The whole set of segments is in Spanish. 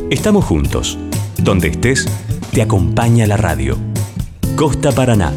Estamos juntos. Donde estés, te acompaña la radio. Costa Paraná,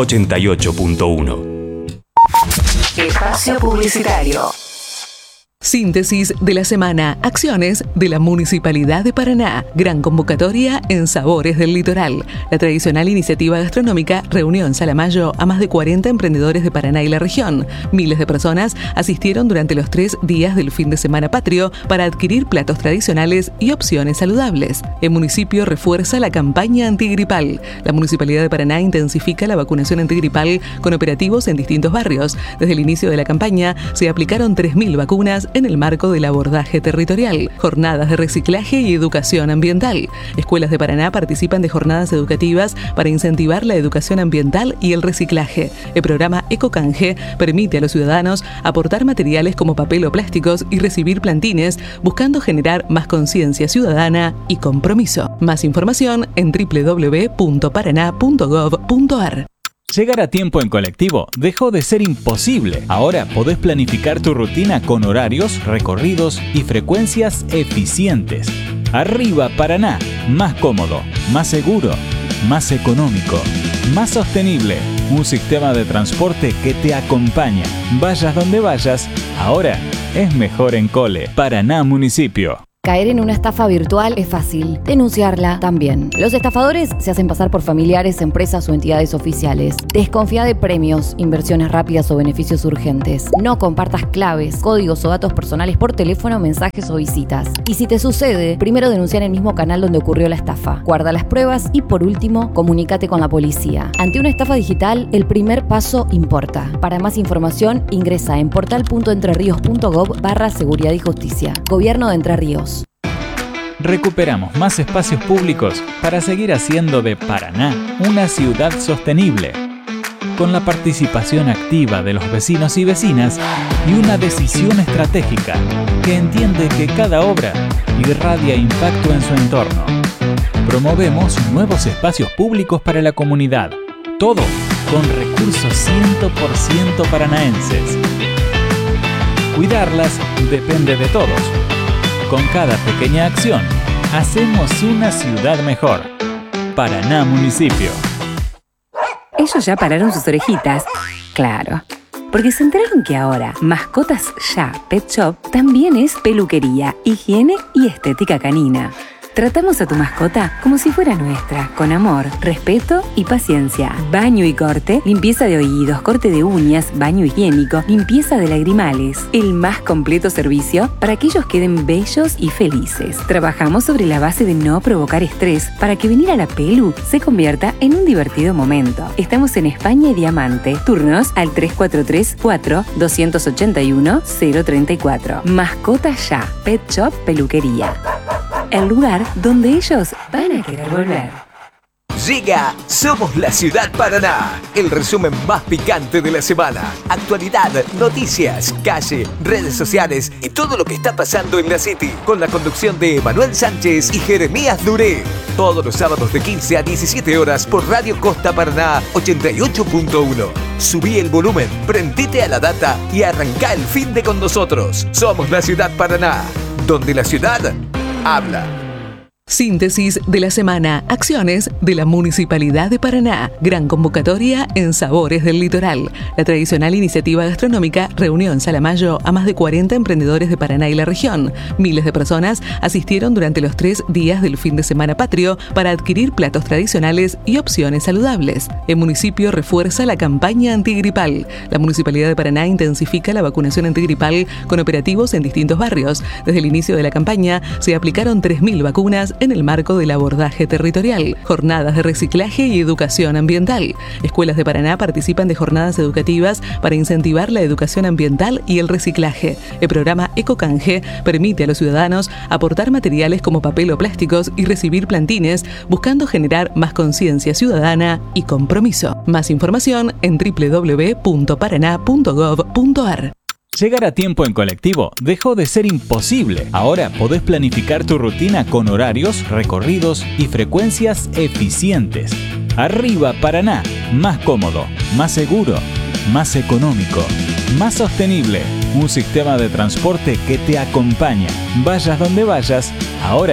88.1. Espacio publicitario. Síntesis de la semana. Acciones de la Municipalidad de Paraná. Gran convocatoria en Sabores del Litoral. La tradicional iniciativa gastronómica reunió en Salamayo a más de 40 emprendedores de Paraná y la región. Miles de personas asistieron durante los 3 días del fin de semana patrio para adquirir platos tradicionales y opciones saludables. El municipio refuerza la campaña antigripal. La Municipalidad de Paraná intensifica la vacunación antigripal con operativos en distintos barrios. Desde el inicio de la campaña se aplicaron 3.000 vacunas en el marco del abordaje territorial, jornadas de reciclaje y educación ambiental. Escuelas de Paraná participan de jornadas educativas para incentivar la educación ambiental y el reciclaje. El programa Ecocanje permite a los ciudadanos aportar materiales como papel o plásticos y recibir plantines, buscando generar más conciencia ciudadana y compromiso. Más información en www.paraná.gov.ar. Llegar a tiempo en colectivo dejó de ser imposible. Ahora podés planificar tu rutina con horarios, recorridos y frecuencias eficientes. Arriba Paraná, más cómodo, más seguro, más económico, más sostenible. Un sistema de transporte que te acompaña. Vayas donde vayas, ahora es mejor en Cole. Paraná Municipio. Caer en una estafa virtual es fácil, denunciarla también. Los estafadores se hacen pasar por familiares, empresas o entidades oficiales. Desconfía de premios, inversiones rápidas o beneficios urgentes. No compartas claves, códigos o datos personales por teléfono, mensajes o visitas. Y si te sucede, primero denuncia en el mismo canal donde ocurrió la estafa. Guarda las pruebas y por último, comunícate con la policía. Ante una estafa digital, el primer paso importa. Para más información, ingresa en portal.entrerios.gov/seguridad y justicia. Gobierno de Entre Ríos. Recuperamos más espacios públicos para seguir haciendo de Paraná una ciudad sostenible, con la participación activa de los vecinos y vecinas y una decisión estratégica que entiende que cada obra irradia impacto en su entorno. Promovemos nuevos espacios públicos para la comunidad, todo con recursos 100% paranaenses. Cuidarlas depende de todos. Con cada pequeña acción, hacemos una ciudad mejor. Paraná Municipio. Ellos ya pararon sus orejitas. Claro. Porque se enteraron que ahora Mascotas Ya Pet Shop también es peluquería, higiene y estética canina. Tratamos a tu mascota como si fuera nuestra, con amor, respeto y paciencia. Baño y corte, limpieza de oídos, corte de uñas, baño higiénico, limpieza de lagrimales. El más completo servicio para que ellos queden bellos y felices. Trabajamos sobre la base de no provocar estrés para que venir a la pelu se convierta en un divertido momento. Estamos en España y Diamante. Turnos al 3434-281-034. Mascotas Ya Pet Shop Peluquería. El lugar donde ellos van a querer volver. Llega Somos la Ciudad Paraná, el resumen más picante de la semana. Actualidad, noticias, calle, redes sociales y todo lo que está pasando en la City. Con la conducción de Manuel Sánchez y Jeremías Duré. Todos los sábados de 15 a 17 horas por Radio Costa Paraná 88.1. Subí el volumen, prendite a la data y arrancá el fin de con nosotros. Somos la Ciudad Paraná, donde la ciudad habla. Síntesis de la semana. Acciones de la Municipalidad de Paraná. Gran convocatoria en Sabores del Litoral. La tradicional iniciativa gastronómica reunió en Salamayo a más de 40 emprendedores de Paraná y la región. Miles de personas asistieron durante los 3 días del fin de semana patrio para adquirir platos tradicionales y opciones saludables. El municipio refuerza la campaña antigripal. La Municipalidad de Paraná intensifica la vacunación antigripal con operativos en distintos barrios. Desde el inicio de la campaña se aplicaron 3.000 vacunas en el marco del abordaje territorial, jornadas de reciclaje y educación ambiental. Escuelas de Paraná participan de jornadas educativas para incentivar la educación ambiental y el reciclaje. El programa Ecocanje permite a los ciudadanos aportar materiales como papel o plásticos y recibir plantines, buscando generar más conciencia ciudadana y compromiso. Más información en www.paraná.gov.ar. Llegar a tiempo en colectivo dejó de ser imposible. Ahora podés planificar tu rutina con horarios, recorridos y frecuencias eficientes. Arriba Paraná, más cómodo, más seguro, más económico, más sostenible. Un sistema de transporte que te acompaña. Vayas donde vayas, ahora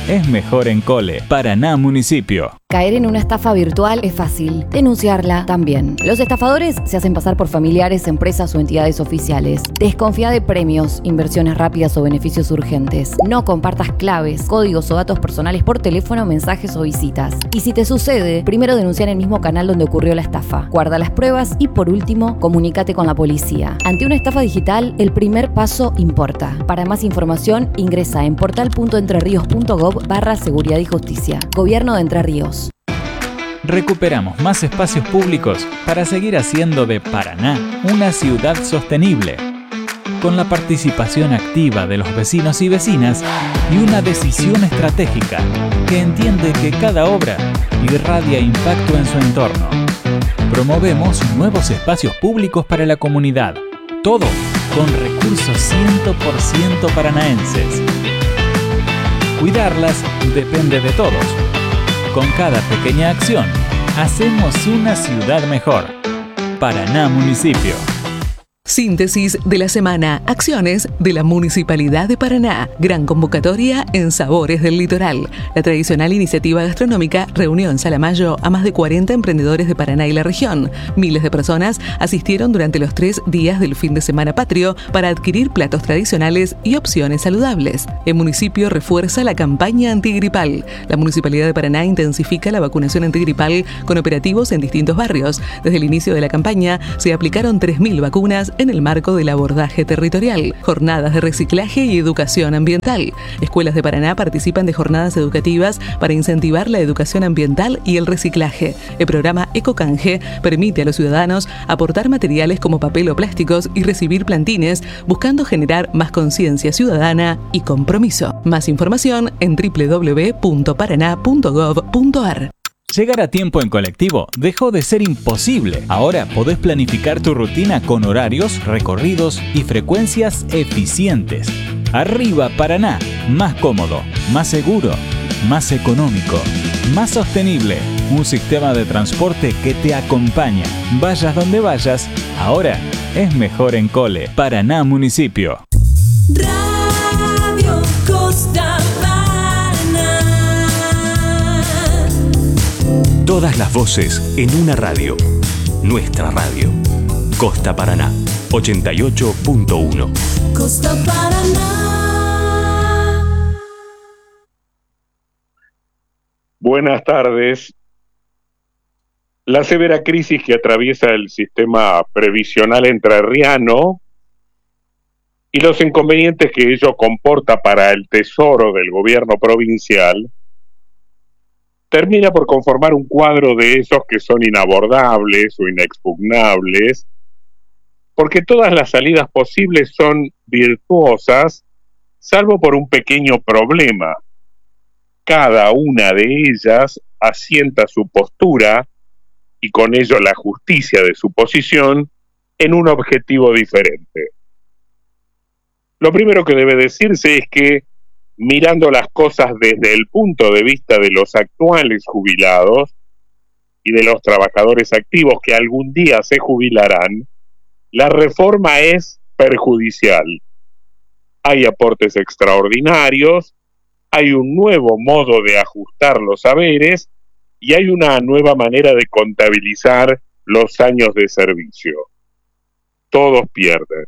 es mejor en Cole, Paraná Municipio. Caer en una estafa virtual es fácil, denunciarla también. Los estafadores se hacen pasar por familiares, empresas o entidades oficiales. Desconfía de premios, inversiones rápidas o beneficios urgentes. No compartas claves, códigos o datos personales por teléfono, mensajes o visitas. Y si te sucede, primero denuncia en el mismo canal donde ocurrió la estafa. Guarda las pruebas y por último, comunícate con la policía. Ante una estafa digital, el primer paso importa. Para más información, ingresa en portal.entrerios.gov/seguridad y justicia. Gobierno de Entre Ríos. Recuperamos más espacios públicos para seguir haciendo de Paraná una ciudad sostenible, con la participación activa de los vecinos y vecinas y una decisión estratégica que entiende que cada obra irradia impacto en su entorno. Promovemos nuevos espacios públicos para la comunidad, todo con recursos 100% paranaenses. Cuidarlas depende de todos. Con cada pequeña acción, hacemos una ciudad mejor. Paraná Municipio. Síntesis de la semana. Acciones de la Municipalidad de Paraná. Gran convocatoria en Sabores del Litoral. La tradicional iniciativa gastronómica reunió en Salamayo a más de 40 emprendedores de Paraná y la región. Miles de personas asistieron durante los 3 días del fin de semana patrio para adquirir platos tradicionales y opciones saludables. El municipio refuerza la campaña antigripal. La Municipalidad de Paraná intensifica la vacunación antigripal con operativos en distintos barrios. Desde el inicio de la campaña se aplicaron 3.000 vacunas en el marco del abordaje territorial, jornadas de reciclaje y educación ambiental. Escuelas de Paraná participan de jornadas educativas para incentivar la educación ambiental y el reciclaje. El programa Ecocanje permite a los ciudadanos aportar materiales como papel o plásticos y recibir plantines, buscando generar más conciencia ciudadana y compromiso. Más información en www.paraná.gov.ar. Llegar a tiempo en colectivo dejó de ser imposible. Ahora podés planificar tu rutina con horarios, recorridos y frecuencias eficientes. Arriba Paraná, más cómodo, más seguro, más económico, más sostenible. Un sistema de transporte que te acompaña. Vayas donde vayas, ahora es mejor en Cole, Paraná Municipio. Radio Costa Paraná. Todas las voces en una radio. Nuestra radio. Costa Paraná, 88.1. Costa Paraná. Buenas tardes. La severa crisis que atraviesa el sistema previsional entrerriano y los inconvenientes que ello comporta para el tesoro del gobierno provincial termina por conformar un cuadro de esos que son inabordables o inexpugnables, porque todas las salidas posibles son virtuosas, salvo por un pequeño problema. Cada una de ellas asienta su postura, y con ello la justicia de su posición, en un objetivo diferente. Lo primero que debe decirse es que, mirando las cosas desde el punto de vista de los actuales jubilados y de los trabajadores activos que algún día se jubilarán, la reforma es perjudicial. Hay aportes extraordinarios, hay un nuevo modo de ajustar los saberes y hay una nueva manera de contabilizar los años de servicio. Todos pierden.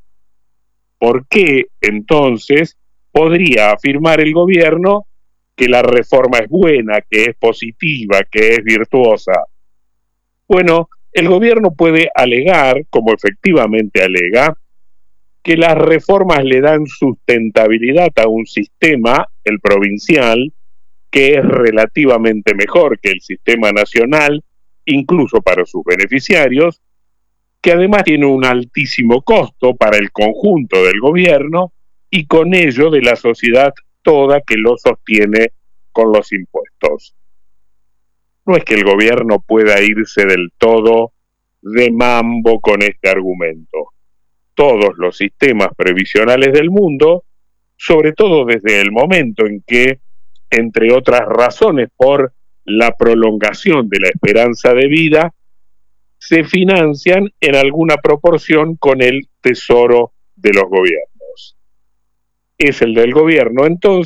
¿Por qué, entonces, podría afirmar el gobierno que la reforma es buena, que es positiva, que es virtuosa? Bueno, el gobierno puede alegar, como efectivamente alega, que las reformas le dan sustentabilidad a un sistema, el provincial, que es relativamente mejor que el sistema nacional, incluso para sus beneficiarios, que además tiene un altísimo costo para el conjunto del gobierno y con ello de la sociedad toda que lo sostiene con los impuestos. No es que el gobierno pueda irse del todo de mambo con este argumento. Todos los sistemas previsionales del mundo, sobre todo desde el momento en que, entre otras razones por la prolongación de la esperanza de vida, se financian en alguna proporción con el tesoro de los gobiernos. Es el del gobierno, entonces,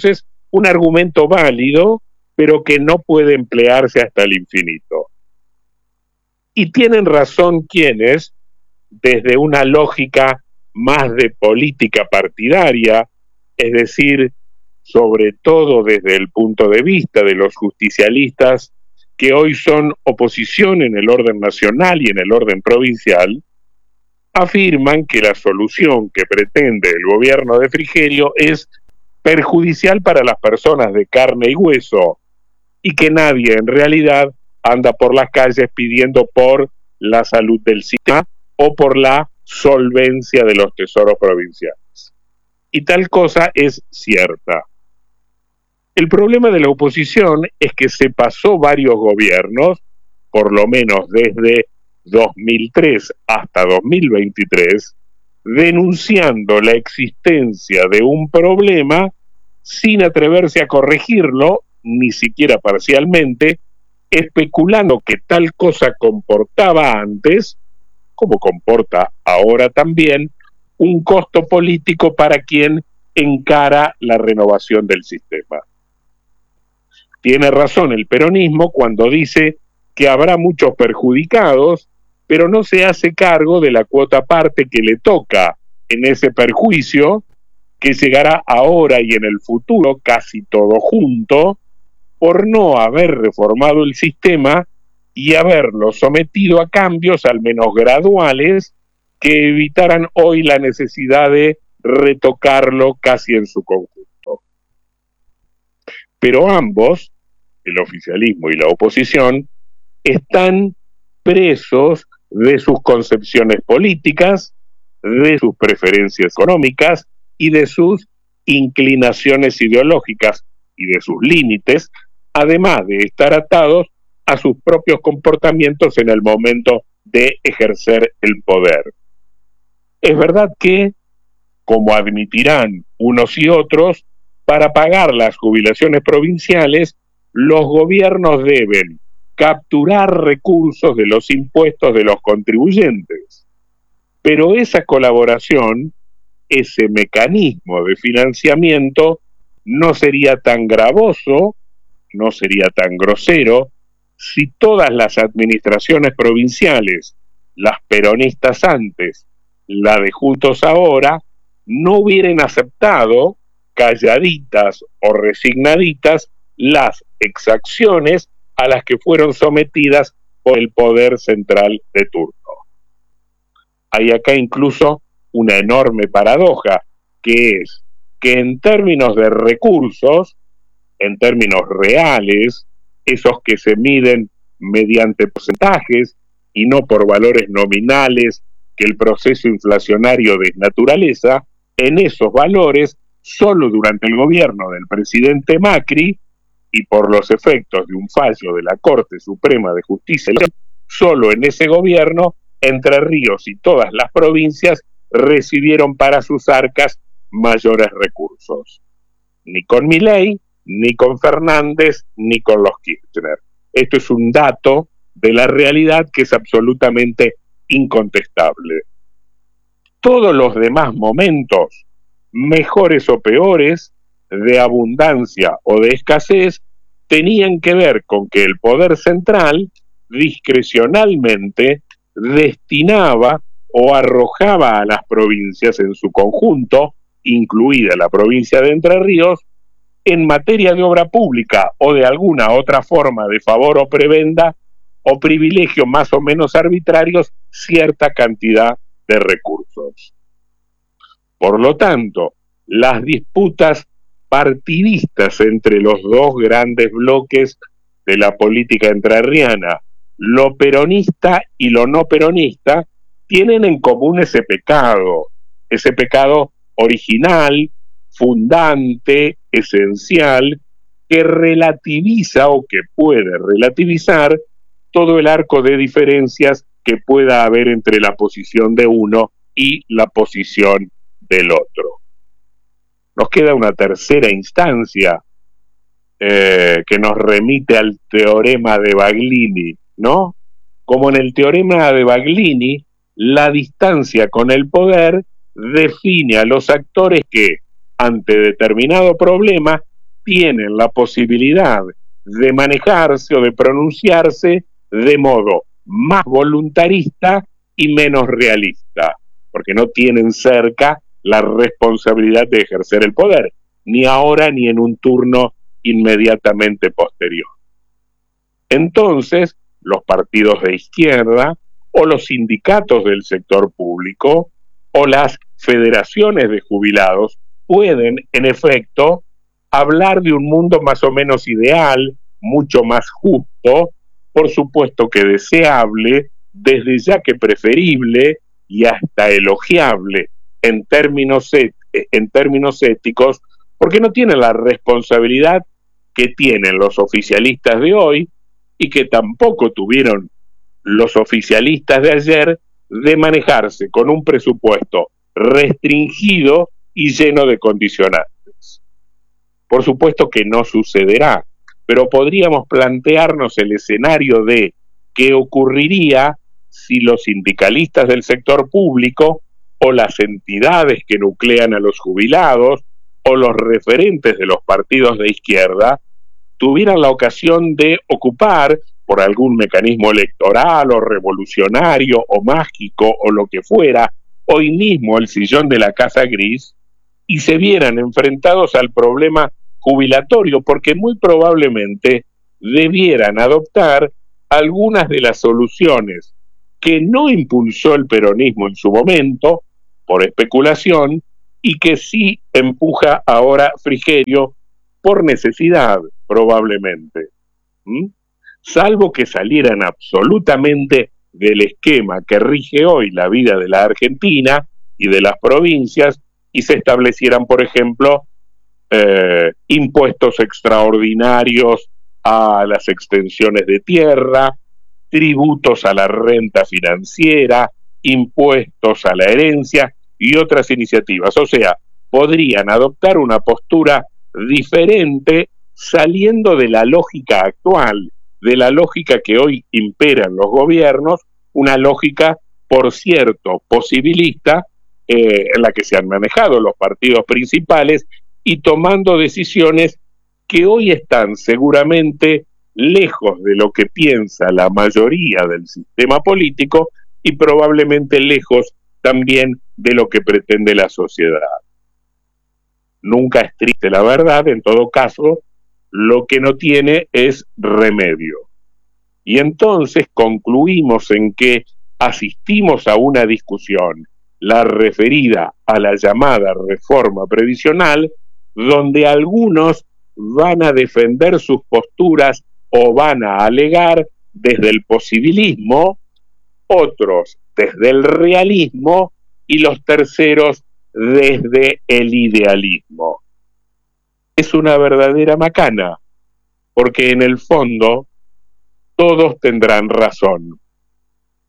un argumento válido, pero que no puede emplearse hasta el infinito. Y tienen razón quienes, desde una lógica más de política partidaria, es decir, sobre todo desde el punto de vista de los justicialistas, que hoy son oposición en el orden nacional y en el orden provincial, afirman que la solución que pretende el gobierno de Frigerio es perjudicial para las personas de carne y hueso, y que nadie en realidad anda por las calles pidiendo por la salud del sistema o por la solvencia de los tesoros provinciales. Y tal cosa es cierta. El problema de la oposición es que se pasó varios gobiernos, por lo menos desde 2003 hasta 2023, denunciando la existencia de un problema sin atreverse a corregirlo, ni siquiera parcialmente, especulando que tal cosa comportaba antes, como comporta ahora también, un costo político para quien encara la renovación del sistema. Tiene razón el peronismo cuando dice que habrá muchos perjudicados, pero no se hace cargo de la cuota parte que le toca en ese perjuicio, que llegará ahora y en el futuro casi todo junto, por no haber reformado el sistema y haberlo sometido a cambios al menos graduales que evitaran hoy la necesidad de retocarlo casi en su conjunto. Pero ambos, el oficialismo y la oposición, están presos de sus concepciones políticas, de sus preferencias económicas y de sus inclinaciones ideológicas y de sus límites, además de estar atados a sus propios comportamientos en el momento de ejercer el poder. Es verdad que, como admitirán unos y otros, para pagar las jubilaciones provinciales, los gobiernos deben capturar recursos de los impuestos de los contribuyentes. Pero esa colaboración, ese mecanismo de financiamiento, no sería tan gravoso, no sería tan grosero, si todas las administraciones provinciales, las peronistas antes, la de Juntos ahora, no hubieran aceptado, calladitas o resignaditas, las exacciones a las que fueron sometidas por el poder central de turno. Hay acá incluso una enorme paradoja, que es que en términos de recursos, en términos reales, esos que se miden mediante porcentajes y no por valores nominales que el proceso inflacionario desnaturaliza, en esos valores, solo durante el gobierno del presidente Macri, y por los efectos de un fallo de la Corte Suprema de Justicia, solo en ese gobierno, Entre Ríos y todas las provincias recibieron para sus arcas mayores recursos. Ni con Milei, ni con Fernández, ni con los Kirchner. Esto es un dato de la realidad que es absolutamente incontestable. Todos los demás momentos, mejores o peores, de abundancia o de escasez, tenían que ver con que el poder central discrecionalmente destinaba o arrojaba a las provincias en su conjunto, incluida la provincia de Entre Ríos, en materia de obra pública o de alguna otra forma de favor o prebenda o privilegio más o menos arbitrarios, cierta cantidad de recursos. Por lo tanto, las disputas partidistas entre los dos grandes bloques de la política entrerriana, lo peronista y lo no peronista, tienen en común ese pecado original, fundante, esencial, que relativiza o que puede relativizar todo el arco de diferencias que pueda haber entre la posición de uno y la posición del otro. Nos queda una tercera instancia que nos remite al teorema de Baglini, ¿no? Como en el teorema de Baglini, la distancia con el poder define a los actores que, ante determinado problema, tienen la posibilidad de manejarse o de pronunciarse de modo más voluntarista y menos realista, porque no tienen cerca la responsabilidad de ejercer el poder, ni ahora ni en un turno inmediatamente posterior. Entonces, los partidos de izquierda o los sindicatos del sector público o las federaciones de jubilados pueden, en efecto, hablar de un mundo más o menos ideal, mucho más justo, por supuesto que deseable, desde ya que preferible y hasta elogiable en términos éticos, porque no tienen la responsabilidad que tienen los oficialistas de hoy y que tampoco tuvieron los oficialistas de ayer de manejarse con un presupuesto restringido y lleno de condicionantes. Por supuesto que no sucederá, pero podríamos plantearnos el escenario de qué ocurriría si los sindicalistas del sector público o las entidades que nuclean a los jubilados o los referentes de los partidos de izquierda tuvieran la ocasión de ocupar, por algún mecanismo electoral o revolucionario o mágico o lo que fuera, hoy mismo el sillón de la Casa Gris y se vieran enfrentados al problema jubilatorio, porque muy probablemente debieran adoptar algunas de las soluciones que no impulsó el peronismo en su momento, por especulación, y que sí empuja ahora Frigerio por necesidad, probablemente. Salvo que salieran absolutamente del esquema que rige hoy la vida de la Argentina y de las provincias y se establecieran, por ejemplo, impuestos extraordinarios a las extensiones de tierra, tributos a la renta financiera, impuestos a la herencia y otras iniciativas. O sea, podrían adoptar una postura diferente saliendo de la lógica actual, de la lógica que hoy impera en los gobiernos, una lógica, por cierto, posibilista, en la que se han manejado los partidos principales y tomando decisiones que hoy están seguramente lejos de lo que piensa la mayoría del sistema político y probablemente lejos también de lo que pretende la sociedad. Nunca es triste la verdad, en todo caso, lo que no tiene es remedio. Y entonces concluimos en que asistimos a una discusión, la referida a la llamada reforma previsional, donde algunos van a defender sus posturas o van a alegar desde el posibilismo, otros desde el realismo y los terceros desde el idealismo. Es una verdadera macana, porque en el fondo todos tendrán razón.